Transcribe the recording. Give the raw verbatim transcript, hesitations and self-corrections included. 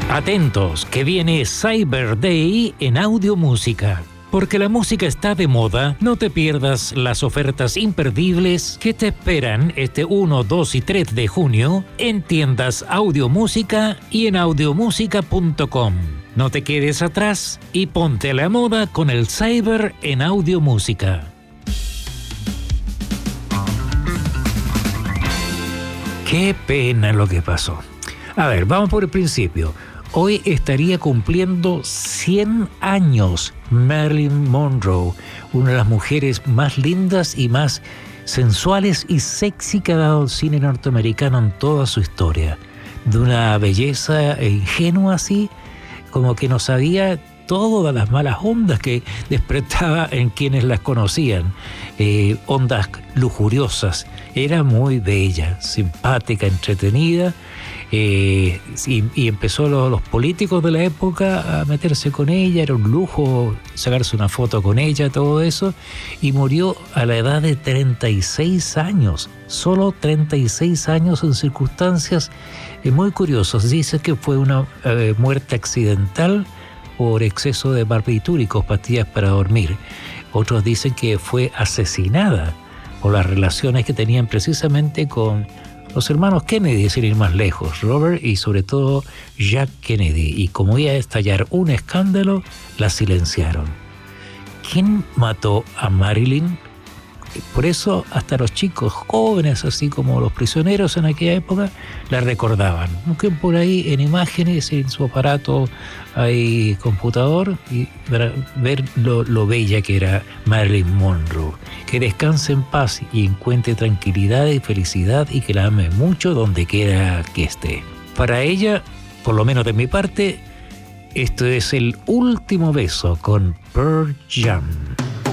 Atentos, que viene Cyber Day en Audio Música. Porque la música está de moda, no te pierdas las ofertas imperdibles que te esperan este uno, dos y tres de junio en tiendas Audio Música y en audiomúsica punto com. No te quedes atrás y ponte a la moda con el Cyber en Audio Música. Qué pena lo que pasó. A ver, vamos por el principio. Hoy estaría cumpliendo cien años Marilyn Monroe, una de las mujeres más lindas y más sensuales y sexy que ha dado el cine norteamericano en toda su historia. De una belleza ingenua así, como que no sabía todas las malas ondas que despertaba en quienes las conocían, eh, ondas lujuriosas. Era muy bella, simpática, entretenida. Eh, y, y empezó lo, los políticos de la época a meterse con ella, era un lujo sacarse una foto con ella, todo eso, y murió a la edad de treinta y seis años, solo treinta y seis años en circunstancias eh, muy curiosas. Dice que fue una eh, muerte accidental por exceso de barbitúricos, pastillas para dormir. Otros dicen que fue asesinada por las relaciones que tenían precisamente con los hermanos Kennedy, sin ir más lejos, Robert y sobre todo Jack Kennedy. Y como iba a estallar un escándalo, la silenciaron. ¿Quién mató a Marilyn? Por eso hasta los chicos jóvenes, así como los prisioneros en aquella época, la recordaban. Busquen por ahí en imágenes, en su aparato hay computador, y para ver lo, lo bella que era Marilyn Monroe. Que descanse en paz y encuentre tranquilidad y felicidad, y que la ame mucho donde quiera que esté. Para ella, por lo menos de mi parte, esto es el último beso con Pearl Jam.